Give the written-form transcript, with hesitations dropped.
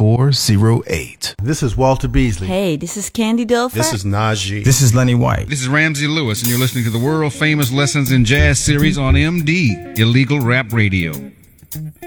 9408. This is Walter Beasley. Hey, this is Candy Dilfer. This is Najee. This is Lenny White. This is Ramsey Lewis, and you're listening to the world-famous Lessons in Jazz series on MD, Illegal Rap Radio.